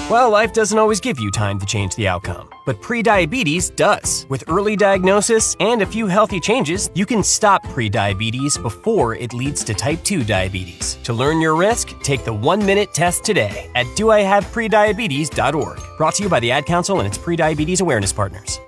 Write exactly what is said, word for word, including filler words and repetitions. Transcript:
Well, life doesn't always give you time to change the outcome, but prediabetes does. With early diagnosis and a few healthy changes, you can stop prediabetes before it leads to type two diabetes. To learn your risk, take the one-minute test today at do I have prediabetes dot org. Brought to you by the Ad Council and its prediabetes awareness partners.